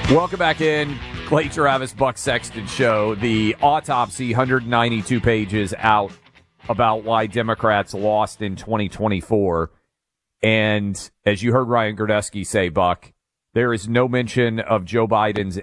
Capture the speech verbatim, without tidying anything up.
Welcome back in. Clay Travis, Buck Sexton Show. The autopsy, one hundred ninety-two pages out about why Democrats lost in twenty twenty-four. And as you heard Ryan Gerdesky say, Buck, there is no mention of Joe Biden's